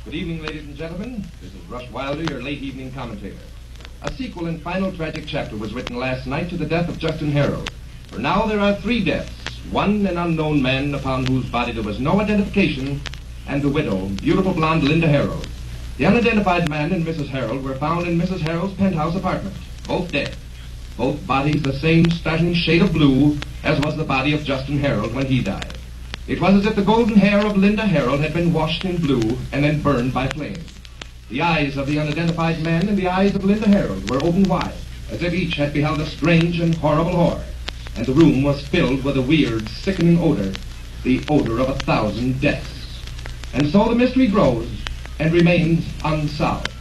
Good evening, ladies and gentlemen. This is Rush Wilder, your late evening commentator. A sequel and final tragic chapter was written last night to the death of Justin Harold. For now there are 3 deaths. One, an unknown man upon whose body there was no identification, and the widow, beautiful blonde Linda Harold. The unidentified man and Mrs. Harold were found in Mrs. Harold's penthouse apartment, both dead. Both bodies the same startling shade of blue as was the body of Justin Harold when he died. It was as if the golden hair of Linda Harold had been washed in blue and then burned by flame. The eyes of the unidentified man and the eyes of Linda Harold were open wide, as if each had beheld a strange and horrible horror, and the room was filled with a weird, sickening odor, the odor of 1,000 deaths. And so the mystery grows and remains unsolved.